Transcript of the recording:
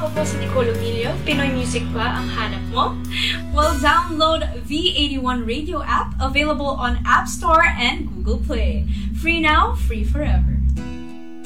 Ako po si Nicole Emilio. Pinoy Music ba ang hanap mo? Well, download V81 Radio app, available on App Store and Google Play. Free now, free forever.